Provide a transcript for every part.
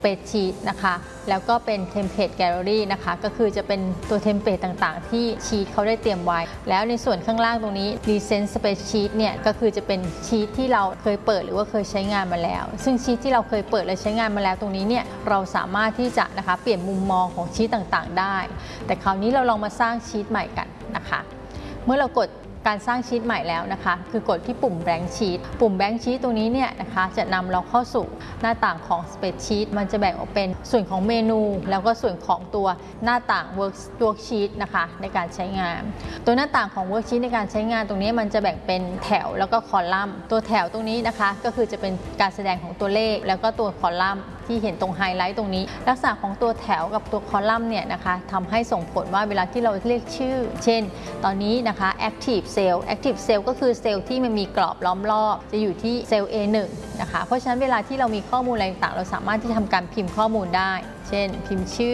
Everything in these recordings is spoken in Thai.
Spreadsheet นะคะแล้วก็เป็น Template Gallery นะคะก็คือจะเป็นตัวเทมเพลตต่างๆที่ชีทเขาได้เตรียมไว้แล้วในส่วนข้างล่างตรงนี้ Recent Spreadsheet เนี่ยก็คือจะเป็นชีทที่เราเคยเปิดหรือว่าเคยใช้งานมาแล้วซึ่งชีทที่เราเคยเปิดและใช้งานมาแล้วตรงนี้เนี่ยเราสามารถที่จะนะคะเปลี่ยนมุมมองของชีทต่างๆได้แต่คราวนี้เราลองมาสร้างชีทใหม่กันนะคะเมื่อเรากดการสร้างชีทใหม่แล้วนะคะคือกดที่ปุ่ม Blank Sheet ปุ่ม Blank Sheet ตรงนี้เนี่ยนะคะจะนำเราเข้าสู่หน้าต่างของ Spreadsheet มันจะแบ่งออกเป็นส่วนของเมนูแล้วก็ส่วนของตัวหน้าต่าง Worksheet นะคะในการใช้งานตัวหน้าต่างของ Worksheet ในการใช้งานตรงนี้มันจะแบ่งเป็นแถวแล้วก็คอลัมน์ตัวแถวตรงนี้นะคะก็คือจะเป็นการแสดงของตัวเลขแล้วก็ตัวคอลัมน์ที่เห็นตรงไฮไลท์ตรงนี้ลักษณะของตัวแถวกับตัวคอลัมน์เนี่ยนะคะทำให้ส่งผลว่าเวลาที่เราเรียกชื่อเช่นตอนนี้นะคะ Active Cell ก็คือเซลล์ที่มันมีกรอบล้อมรอบจะอยู่ที่เซลล์ A1 นะคะเพราะฉะนั้นเวลาที่เรามีข้อมูลอะไรต่างๆเราสามารถที่จะทำการพิมพ์ข้อมูลได้เช่นพิมพ์ชื่อ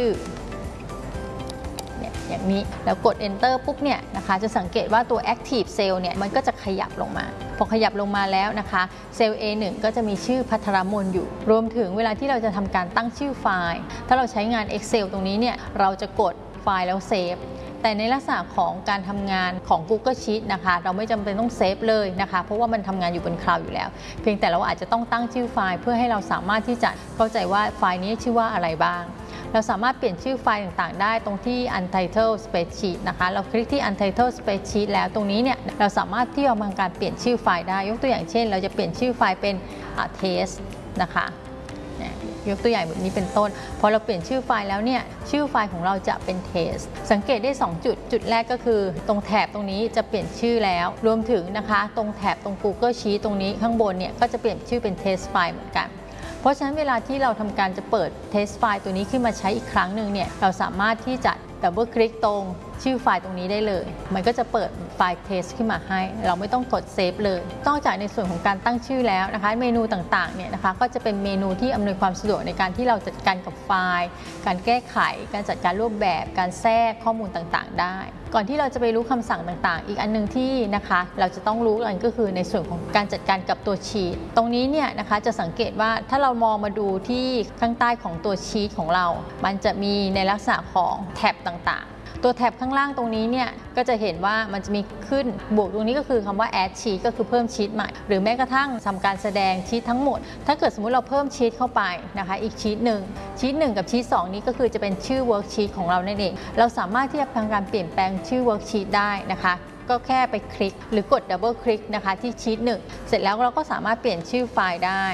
อย่างนี้แล้วกด Enter ปุ๊บเนี่ยนะคะจะสังเกตว่าตัว Active Cell เนี่ยมันก็จะขยับลงมาพอขยับลงมาแล้วนะคะเซลล์ A1 ก็จะมีชื่อภัทรมนอยู่รวมถึงเวลาที่เราจะทำการตั้งชื่อไฟล์ถ้าเราใช้งาน Excel ตรงนี้เนี่ยเราจะกดไฟล์แล้วเซฟแต่ในลักษณะของการทำงานของ Google Sheet นะคะเราไม่จำเป็นต้องเซฟเลยนะคะเพราะว่ามันทำงานอยู่บนคลาวด์อยู่แล้วเพียงแต่เราอาจจะต้องตั้งชื่อไฟล์เพื่อให้เราสามารถที่จะเข้าใจว่าไฟล์นี้ชื่อว่าอะไรบ้างเราสามารถเปลี่ยนชื่อไฟล์ต่างๆได้ตรงที่ Untitled Spreadsheet นะคะเราคลิกที่ Untitled Spreadsheet แล้วตรงนี้เนี่ยเราสามารถที่จะทำการเปลี่ยนชื่อไฟล์ได้ยกตัวอย่างเช่นเราจะเปลี่ยนชื่อไฟล์เป็น test นะคะยกตัวอย่างแบบนี้เป็นต้นพอเราเปลี่ยนชื่อไฟล์แล้วเนี่ยชื่อไฟล์ของเราจะเป็น test สังเกตได้2จุดแรกก็คือตรงแถบตรงนี้จะเปลี่ยนชื่อแล้วรวมถึงนะคะตรงแถบตรง Google Sheet ตรงนี้ข้างบนเนี่ยก็จะเปลี่ยนชื่อเป็น test ไฟล์เหมือนกันเพราะฉะนั้นเวลาที่เราทำการจะเปิด test ไฟล์ตัวนี้ขึ้นมาใช้อีกครั้งหนึ่งเนี่ยเราสามารถที่จะดับเบิลคลิกตรงชื่อไฟล์ตรงนี้ได้เลยมันก็จะเปิดไฟล์ test ขึ้นมาให้เราไม่ต้องกดเซฟเลยนอกจากในส่วนของการตั้งชื่อแล้วนะคะเมนูต่างๆเนี่ยนะคะก็จะเป็นเมนูที่อำนวยความสะดวกในการที่เราจัดการกับไฟล์การแก้ไขการจัดการรูปแบบการแทรกข้อมูลต่างๆได้ก่อนที่เราจะไปรู้คำสั่งต่างๆอีกอันนึงที่นะคะเราจะต้องรู้กันก็คือในส่วนของการจัดการกับตัวชีทตรงนี้เนี่ยนะคะจะสังเกตว่าถ้าเรามองมาดูที่ข้างใต้ของตัวชีทของเรามันจะมีในลักษณะของแท็บต่างๆตัวแท็บข้างล่างตรงนี้เนี่ยก็จะเห็นว่ามันจะมีขึ้นบวกตรงนี้ก็คือคำว่า add sheet ก็คือเพิ่มชีทใหม่หรือแม้กระทั่งทำการแสดงชีททั้งหมดถ้าเกิดสมมุติเราเพิ่มชีทเข้าไปนะคะอีกชีทหนึ่งกับชีท2นี้ก็คือจะเป็นชื่อ worksheet ของเรานั่นเองเราสามารถที่จะทำการเปลี่ยนแปลงชื่อ worksheet ได้นะคะก็แค่ไปคลิกหรือกด double click นะคะที่ชีท1เสร็จแล้วเราก็สามารถเปลี่ยนชื่อไฟล์ได้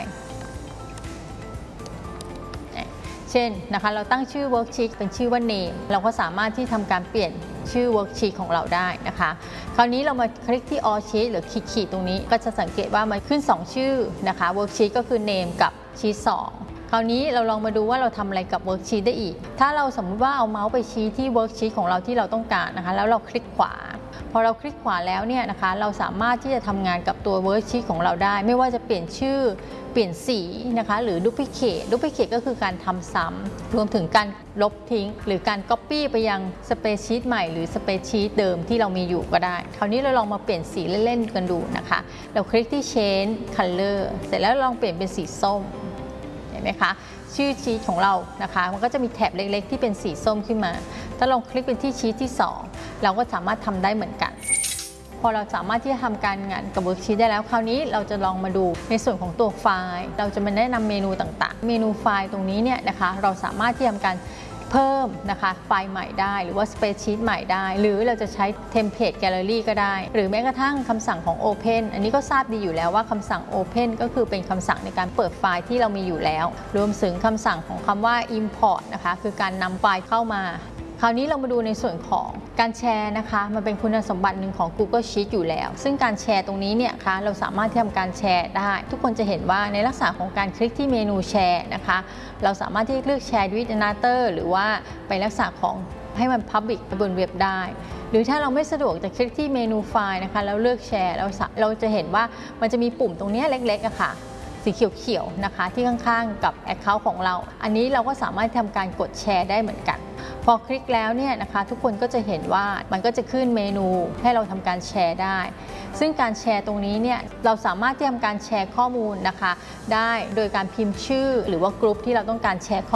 เช่นนะคะเราตั้งชื่อ worksheet เป็นชื่อว่า name เราก็สามารถที่ทำการเปลี่ยนชื่อ worksheet ของเราได้นะคะคราวนี้เรามาคลิกที่ all sheet หรือขีดตรงนี้ก็จะสังเกตว่ามันขึ้น2ชื่อนะคะ worksheet ก็คือ name กับ sheet 2คราวนี้เราลองมาดูว่าเราทำอะไรกับ worksheet ได้อีกถ้าเราสมมติว่าเอาเมาส์ไปชี้ที่ worksheet ของเราที่เราต้องการนะคะแล้วเราคลิกขวาพอเราคลิกขวาแล้วเนี่ยนะคะเราสามารถที่จะทำงานกับตัว worksheet ของเราได้ไม่ว่าจะเปลี่ยนชื่อเปลี่ยนสีนะคะหรือ duplicate ก็คือการทำซ้ำรวมถึงการลบทิ้งหรือการ copy ไปยัง spreadsheet ใหม่หรือ spreadsheet เดิมที่เรามีอยู่ก็ได้คราวนี้เราลองมาเปลี่ยนสีเล่นๆกันดูนะคะเราคลิกที่ change color เสร็จแล้วลองเปลี่ยนเป็นสีส้มเห็นไหมคะชื่อชีทของเรานะคะมันก็จะมีแถบเล็กๆที่เป็นสีส้มขึ้นมาถ้าลองคลิกเป็นที่ชีทที่2เราก็สามารถทำได้เหมือนกันพอเราสามารถที่จะทำการงานกับ worksheet ได้แล้วคราวนี้เราจะลองมาดูในส่วนของตัวไฟล์เราจะมาแนะนำเมนูต่างๆเมนูไฟล์ตรงนี้เนี่ยนะคะเราสามารถที่จะทำการเพิ่มนะคะไฟล์ใหม่ได้หรือว่า spreadsheet ใหม่ได้หรือเราจะใช้ template gallery ก็ได้หรือแม้กระทั่งคำสั่งของ open อันนี้ก็ทราบดีอยู่แล้วว่าคำสั่ง open ก็คือเป็นคำสั่งในการเปิดไฟล์ที่เรามีอยู่แล้วรวมถึงคำสั่งของคำว่า import นะคะคือการนำไฟล์เข้ามาคราวนี้เรามาดูในส่วนของการแชร์นะคะมันเป็นคุณสมบัติหนึ่งของ Google Sheet อยู่แล้วซึ่งการแชร์ตรงนี้เนี่ยคะเราสามารถทำการแชร์ได้ทุกคนจะเห็นว่าในลักษณะของการคลิกที่เมนูแชร์นะคะเราสามารถที่จะเลือกแชร์with another หรือว่าไปลักษณะของให้มัน Public บนเว็บได้หรือถ้าเราไม่สะดวกจะคลิกที่เมนูไฟล์นะคะแล้วเลือกแชร์เราจะเห็นว่ามันจะมีปุ่มตรงนี้เล็กๆอะค่ะสีเขียวๆนะคะที่ข้างๆกับ Account ของเราอันนี้เราก็สามารถทำการกดแชร์ได้เหมือนกันพอคลิกแล้วเนี่ยนะคะทุกคนก็จะเห็นว่ามันก็จะขึ้นเมนูให้เราทำการแชร์ได้ซึ่งการแชร์ตรงนี้เนี่ยเราสามารถที่ทำการแชร์ข้อมูลนะคะได้โดยการพิมพ์ชื่อหรือว่ากลุ่มที่เราต้องการแชร์